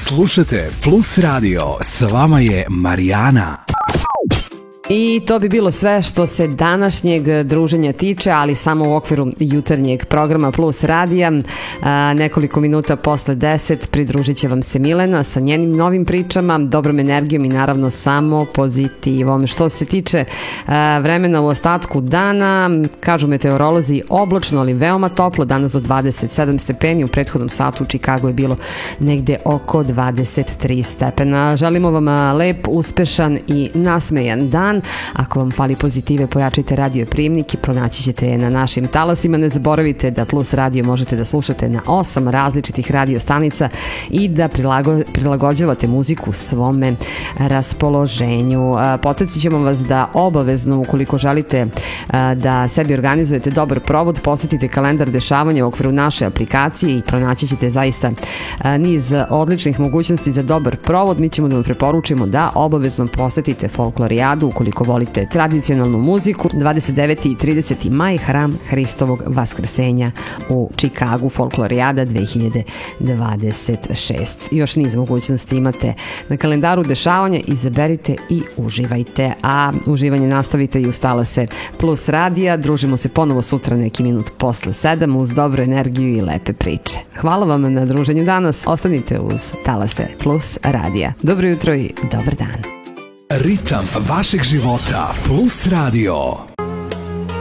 Slušajte Plus Radio, s vama je Marijana. I to bi bilo sve što se današnjeg druženja tiče, ali samo u okviru jutarnjeg programa Plus radija. Nekoliko minuta posle 10 pridružit će vam se Milena sa njenim novim pričama, dobrom energijom i naravno samo pozitivom. Što se tiče vremena u ostatku dana, kažu meteorolozi oblačno, ali veoma toplo, danas do 27 stepeni, u prethodnom satu u Čikagu je bilo negde oko 23 stepena. Želimo vam lep, uspešan i nasmejan dan. Ako vam fali pozitive, pojačajte radio prijemnik i pronaći ćete je na našim talasima. Ne zaboravite da Plus radio možete da slušate na 8 različitih radio stanica i da prilagođavate muziku svome raspoloženju. Podsjetit ćemo vas da obavezno, ukoliko želite da sebi organizujete dobar provod, posjetite kalendar dešavanja u okviru naše aplikacije i pronaći ćete zaista niz odličnih mogućnosti za dobar provod. Mi ćemo da vam preporučimo da obavezno posjetite Folklorijadu ukoliko volite tradicionalnu muziku. 29. i 30. maj, hram Hristovog vaskrsenja u Čikagu, Folklorijada 2026. Još niz mogućnosti imate na kalendaru dešavanja, izaberite i uživajte. A uživanje nastavite i uz talase Plus radija. Družimo se ponovo sutra neki minut posle 7 uz dobru energiju i lepe priče. Hvala vam na druženju danas. Ostanite uz talase Plus radija. Dobro jutro i dobar dan. Ritam vašeg života Plus Radio.